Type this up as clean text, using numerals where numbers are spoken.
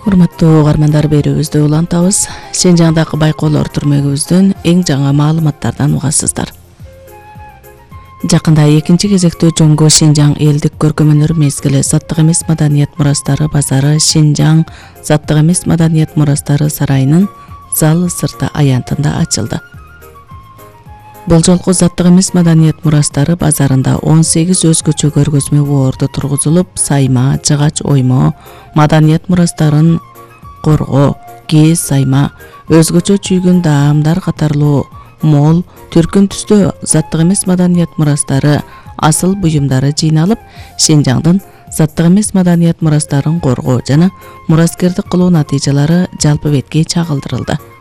Урматтуу угармандар, берүүбүздү улантабыз. Шинжаңдагы байкоолор түрмөгүбүздөн эң жаңы маалыматтардан угасыздар. Жакында экинчи кезектүү Жоңго Шинжаң элдик көркөм-өнөр мезгили заттык эмес маданият мурастары базары Шинжаң заттык эмес маданият мурастары сарайынын зал сырты аянтында ачылды. Бул жолку заттык эмес маданият мурастары базарында 18 өзгөчө көргөзмө боорду тургузулуп, сайма, жыгач оймо, маданият мурастарын коргоо, кээз сайма, өзгөчө чүйгүн даамдар катарлуу мол, түркүн түстө заттык эмес маданият мурастары асыл буюмдары жыйналып, Шинжаңдын заттык эмес маданият мурастарын коргоо жана мураскердик кылуу натыйжалары жалпы бетке чагылдырылды.